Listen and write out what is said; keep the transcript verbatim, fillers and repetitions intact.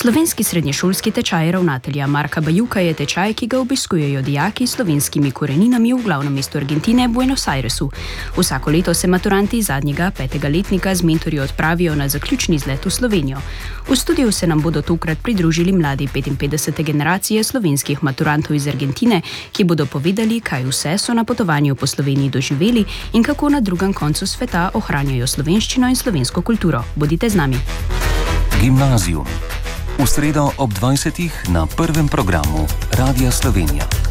Slovenski srednješolski tečaj ravnatelja Marka Bajuka je tečaj, ki ga obiskujejo dijaki s slovenskimi koreninami v glavnem mestu Argentine, Buenos Airesu. Vsako leto se maturanti zadnjega petega letnika z mentorji odpravijo na zaključni izlet v Slovenijo. V studiu se nam bodo tokrat pridružili mladi petinpetdesete generacije slovenskih maturantov iz Argentine, ki bodo povedali, kaj vse so na potovanju po Sloveniji doživeli in kako na drugem koncu sveta ohranjajo slovenščino in slovensko kulturo. Bodite z nami. Gimnazijum. V sredo ob dvajsetih na prvem programu Radia Slovenija.